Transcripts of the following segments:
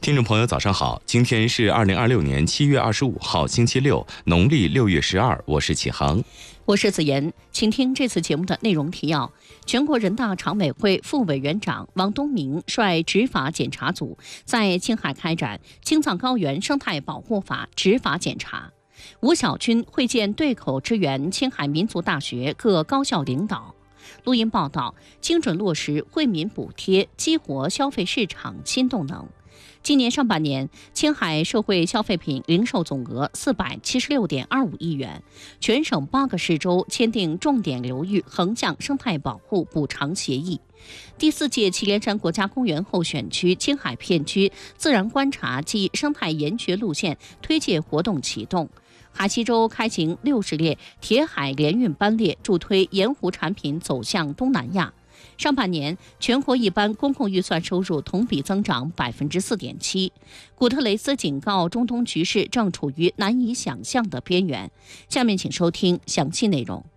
听众朋友，早上好！今天是2026年7月25号，星期六，农历6月12。我是启航， 我是子妍，请听这次节目的内容提要。全国人大常委会副委员长王东明率执法检查组在青海开展青藏高原生态保护法执法检查。吴小军会见对口支援青海民族大学各高校领导。录音报道：精准落实惠民补贴，激活消费市场新动能。今年上半年，青海社会消费品零售总额476.25亿元，全省8个市州签订重点流域横向生态保护补偿协议。第4届祁连山国家公园候选区青海片区自然观察暨生态研学路线推介活动启动。海西州开行60列铁海联运班列，助推盐湖产品走向东南亚。上半年，全国一般公共预算收入同比增长4.7%。古特雷斯警告，中东局势正处于难以想象的边缘。下面请收听详细内容。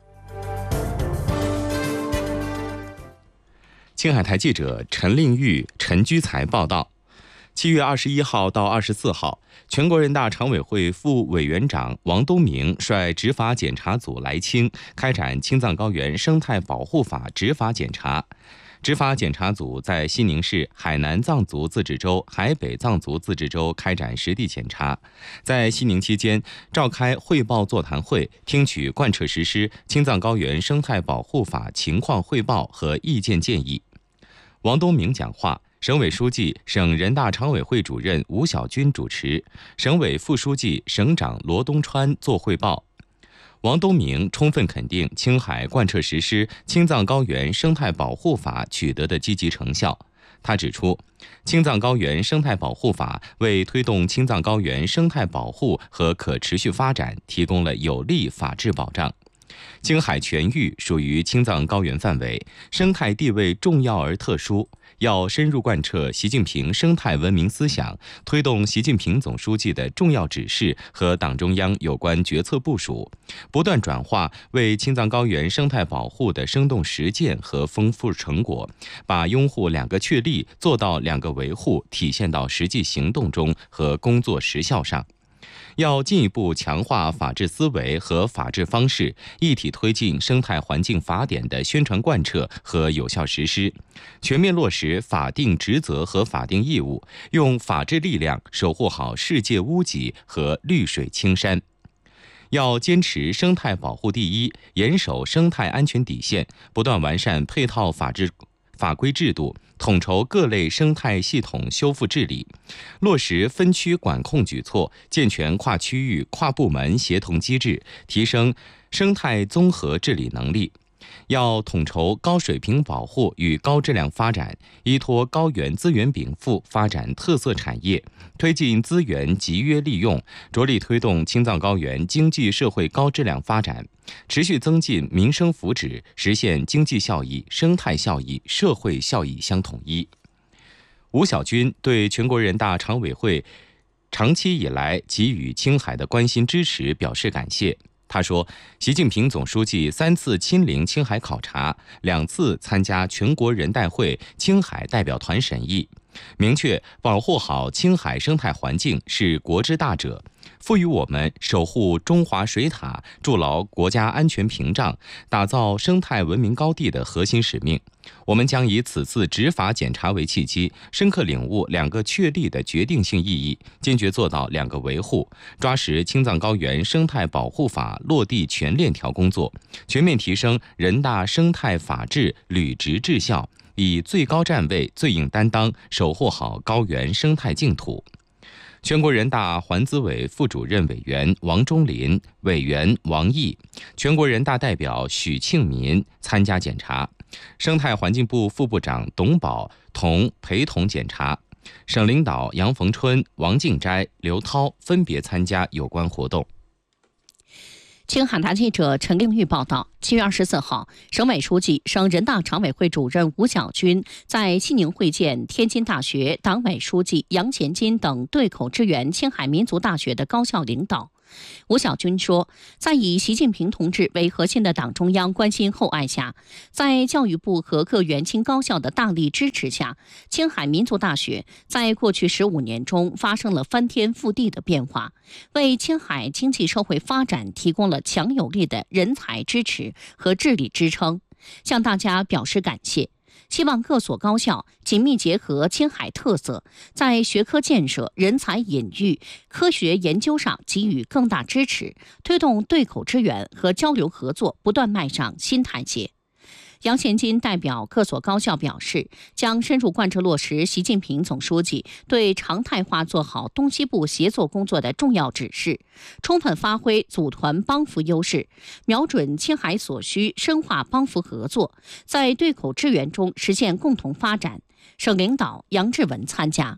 青海台记者陈令玉、陈居才报道。7月21号到24号，全国人大常委会副委员长王东明率执法检查组来青，开展青藏高原生态保护法执法检查。执法检查组在西宁市海南藏族自治州、海北藏族自治州开展实地检查，在西宁期间召开汇报座谈会，听取贯彻实施青藏高原生态保护法情况汇报和意见建议。王东明讲话，省委书记、省人大常委会主任吴小军主持，省委副书记、省长罗东川作汇报。王东明充分肯定青海贯彻实施青藏高原生态保护法取得的积极成效。他指出，青藏高原生态保护法为推动青藏高原生态保护和可持续发展提供了有力法治保障。青海全域属于青藏高原范围，生态地位重要而特殊，要深入贯彻习近平生态文明思想，推动习近平总书记的重要指示和党中央有关决策部署，不断转化为青藏高原生态保护的生动实践和丰富成果，把拥护2个确立做到2个维护体现到实际行动中和工作实效上。要进一步强化法治思维和法治方式，一体推进生态环境法典的宣传贯彻和有效实施，全面落实法定职责和法定义务，用法治力量守护好世界屋脊和绿水青山。要坚持生态保护第一，严守生态安全底线，不断完善配套法规制度，统筹各类生态系统修复治理，落实分区管控举措，健全跨区域、跨部门协同机制，提升生态综合治理能力。要统筹高水平保护与高质量发展，依托高原资源禀赋发展特色产业，推进资源集约利用，着力推动青藏高原经济社会高质量发展，持续增进民生福祉，实现经济效益、生态效益、社会效益相统一。吴小军对全国人大常委会长期以来给予青海的关心支持表示感谢。他说，习近平总书记3次亲临青海考察，2次参加全国人代会青海代表团审议，明确保护好青海生态环境是国之大者，赋予我们守护中华水塔、筑牢国家安全屏障、打造生态文明高地的核心使命。我们将以此次执法检查为契机，深刻领悟2个确立的决定性意义，坚决做到2个维护，抓实青藏高原生态保护法落地全链条工作，全面提升人大生态法治履职治效，以最高站位、最硬担当守护好高原生态净土。全国人大环资委副主任委员王忠林、委员王毅，全国人大代表许庆民参加检查，生态环境部副部长董宝同陪同检查，省领导杨逢春、王敬斋、刘涛分别参加有关活动。 青海台记者陈令玉报道，7月24号，省委书记、省人大常委会主任吴小军在西宁会见天津大学党委书记杨前金等对口支援青海民族大学的高校领导。 吴晓军说，在以习近平同志为核心的党中央关心厚爱下，在教育部和各园青高校的大力支持下，青海民族大学在过去15年中发生了翻天覆地的变化，为青海经济社会发展提供了强有力的人才支持和治理支撑，向大家表示感谢。希望各所高校紧密结合青海特色，在学科建设、人才引育、科学研究上给予更大支持，推动对口支援和交流合作不断迈上新台阶。杨贤金代表各所高校表示，将深入贯彻落实习近平总书记对常态化做好东西部协作工作的重要指示，充分发挥组团帮扶优势，瞄准青海所需，深化帮扶合作，在对口支援中实现共同发展。省领导杨志文参加。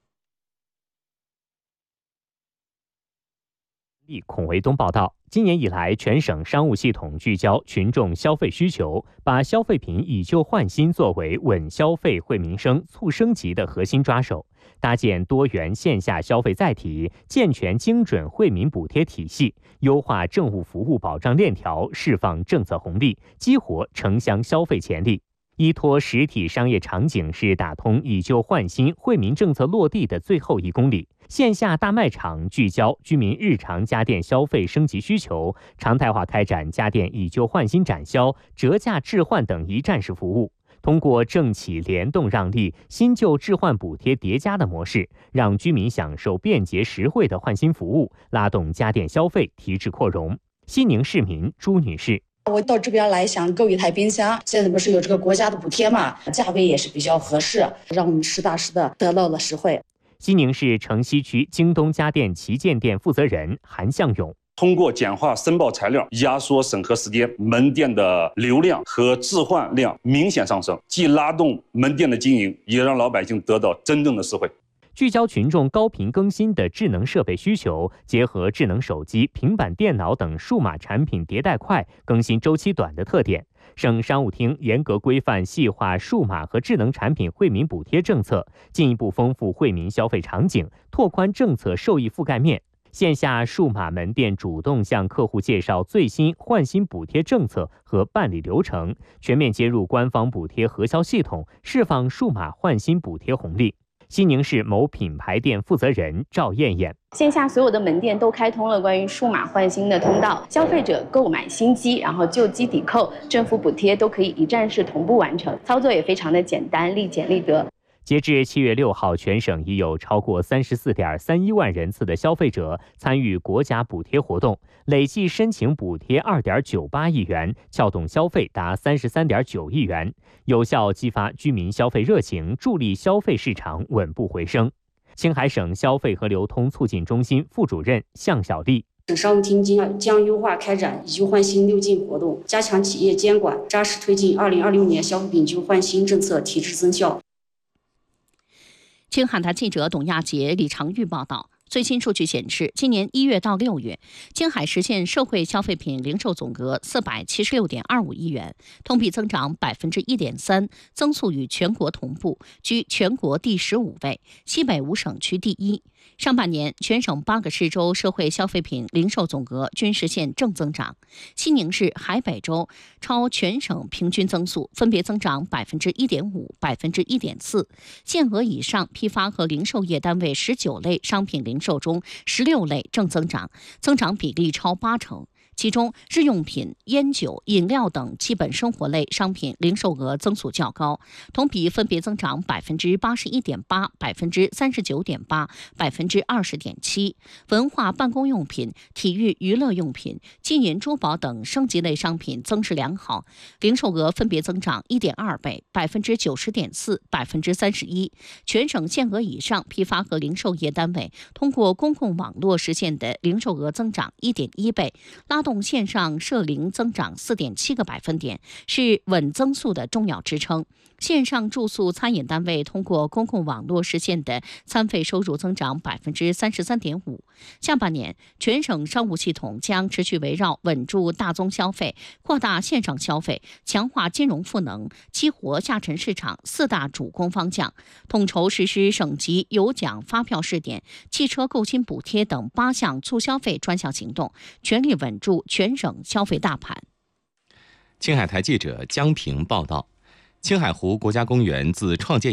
孔维东报道，今年以来，全省商务系统聚焦群众消费需求，把消费品以旧换新作为稳消费、惠民生、促升级的核心抓手，搭建多元线下消费载体，健全精准惠民补贴体系，优化政务服务保障链条，释放政策红利，激活城乡消费潜力。依托实体商业场景是打通以旧换新、惠民政策落地的最后1公里。线下大卖场聚焦居民日常家电消费升级需求，常态化开展家电以旧换新展销、折价置换等一站式服务。通过政企联动让利、新旧置换补贴叠加的模式，让居民享受便捷实惠的换新服务，拉动家电消费提质扩容。西宁市民朱女士。 我到这边来想购一台冰箱，现在不是有这个国家的补贴嘛，价位也是比较合适，让我们实打实的得到了实惠。 西宁市城西区京东家电旗舰店负责人韩向勇。 通过简化申报材料、压缩审核时间，门店的流量和置换量明显上升，既拉动门店的经营，也让老百姓得到真正的实惠。 聚焦群众高频更新的智能设备需求，结合智能手机、平板电脑等数码产品迭代快、更新周期短的特点，省商务厅严格规范细化数码和智能产品惠民补贴政策，进一步丰富惠民消费场景，拓宽政策受益覆盖面。线下数码门店主动向客户介绍最新换新补贴政策和办理流程，全面接入官方补贴核销系统，释放数码换新补贴红利。西宁市某品牌店负责人赵艳艳， 线下所有的门店都开通了关于数码换新的通道，消费者购买新机，然后旧机抵扣，政府补贴都可以一站式同步完成，操作也非常的简单，立简立得。 截至7月6号，全省已有超过34.31万人次的消费者参与国家补贴活动，累计申请补贴2.98亿元，撬动消费达33.9亿元，有效激发居民消费热情，助力消费市场稳步回升。青海省消费和流通促进中心副主任向小丽。 省商务厅将优化开展以旧换新6进活动，加强企业监管，扎实推进2026年消费品旧换新政策提质增效。 青海台记者董亚杰、李长玉报道。最新数据显示，今年1月到6月，青海实现社会消费品零售总额476.25亿元，同比增长1.3%，增速与全国同步，居全国第15位，西北5省区第1。上半年，全省8个市州社会消费品零售总额均实现正增长，西宁市、海北州超全省平均增速，分别增长1.5%、1.4%。限额以上批发和零售业单位19类商品零售中，16类正增长，增长比例超80%。其中，日用品、烟酒、饮料等基本生活类商品零售额增速较高，同比分别增长81.8%、39.8%、20.7%。文化办公用品、体育娱乐用品、金银珠宝等升级类商品增势良好，零售额分别增长1.2倍、90.4%、31%。全省限额以上批发和零售业单位通过公共网络实现的零售额增长1.1倍，拉动线上社零增长4.7个百分点，是稳增速的重要支撑。线上住宿餐饮单位通过公共网络实现的餐费收入增长33.5%。下半年，全省商务系统将持续围绕稳住大宗消费、扩大线上消费、强化金融赋能、激活下沉市场4大主攻方向，统筹实施省级有奖发票试点、汽车购新补贴等8项促消费专项行动，全力稳住全省消费大盘。 青海台记者江平报道。青海湖国家公园自创建